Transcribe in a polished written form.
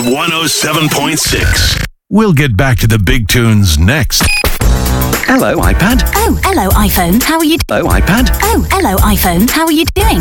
107.6. We'll get back to the big tunes next. Hello, iPad. Oh, hello, iPhone. How are you? Hello, iPad. Oh, hello, iPhone. How are you doing?